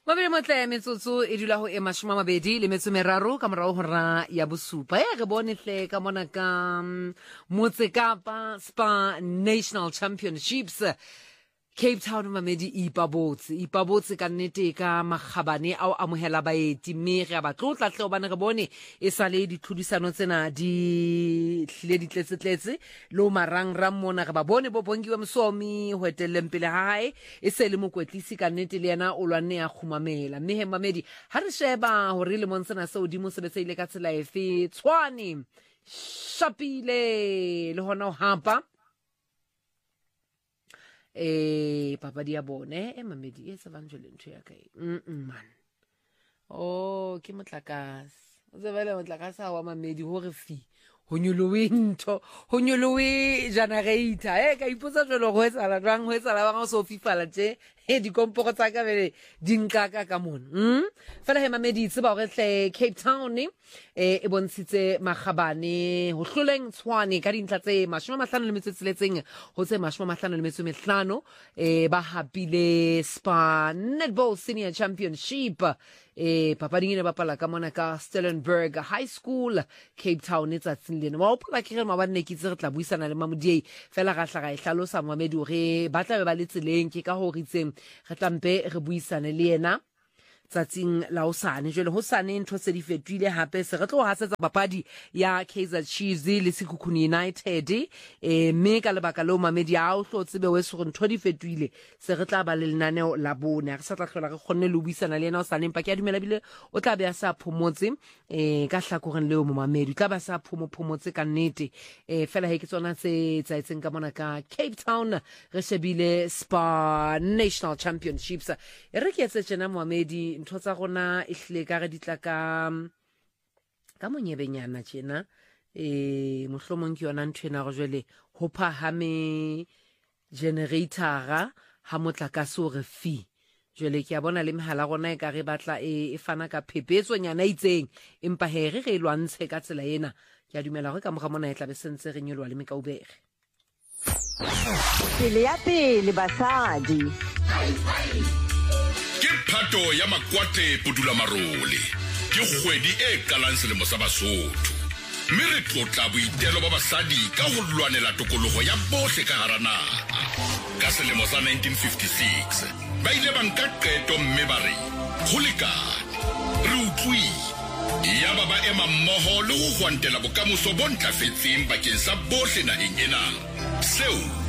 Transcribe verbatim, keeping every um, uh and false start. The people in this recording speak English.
Mabele motle metsotso e dula ho e mashome a mabedi le metso meraro ka morao hora ya bosupa e re bone hle ka mona ka Motse Kapa Spa National Championships Cape Town mamedi ipabotse ipabotse ka nnete ka magabane ao amohela baeti mme re a batlotla hle obane re bone e sale di tlhodisano tsena di hlile di tletsetletse lo marang ram mona re ba bone bo bongiwa msomi ho etelleng pele hae e se le mokwetlisi ka nnete le yena o lwane a khumamela mme he mamedi ha re sheba hore le monsena se odimo sebetseile ka tsela efe Tshwane Shapile le hona ho hapa eh papa dia bone e mamedi e sa banjele ntho ya kae mm man oh ke motlakase o tsebele motlakase wa mamedi hore fi ho nyolowe ntho ho nyolowe generator eh ka ipotsa jolo go etsala jwang ho etsala ba go so fifala tje e di komporo tsa ka bele dinkaka ka mona hm fela he mamedi tseba hore hle Cape Town e e bontshitse magabane ho hloleng Tshwane ka dintla tse mashome a mahlano le metso tseletseng ho tse mashome a mahlano le metso mehlano e ba hapile Spa Netball Senior Championship e papading ne bapala ka mona ka Stellenberg High School Cape Town etsa tsilene wa opela ke re mabane ke tse re tla buisana le mamodiei fela ga tla ga ihlalosa mamedi hore ba tla be ba le tseleng ke ka ho ritseng re tlampe re buisane le yena tsatsing la osane jwale ho sane ntho se di fetwile hape se re tlo hasetsa papadi ya Kaizer Chiefs le Sekhukhune United e me ka lebaka lo mamedi a o tlo tsebe we se go ntho di fetwile se re tla ba le lenaneo la bone re sa tla hlola re khonne le buisana le yena o sane mpa ke a dumela bile o tla be a sa phomotse e ka hlakoreng leo mo mamedi tla ba sa phomo phomotse ka nnete e fela he ke tsona tse tsaitseng ka mona ka Cape Town re shebile Spa National Championships e re ke etse tsena mamedi ntho tsa gona e hle ka re ditla ka ka monyebenyana tjena e mohlomong ke yona nthwena go jwele ho phahame generator ha motlakase o re fi jwele ke a bona le mehala gona e ka re batla e fana ka phepetso nyana itseng empa he re re lwantshe ka tsela ena ke a dumela gore ka moga mona e tla be sentse re nyolwa le mekaubege pele ya pele basadi ke phato ya makwatle pudula marole ke kgwedi e kalang selemo sa Basotho mme re tlotla boitelo ba basadi ka go lwanela tokologo ya bohle ka hara naha ka selemo sa nineteen fifty-six ba ile ba nka qeto mme ba re go lekane re utlwile ya ba ba ema mmoho le go gwantela bokamoso bo ntlafetseng bakeng sa bohle naheng ena seo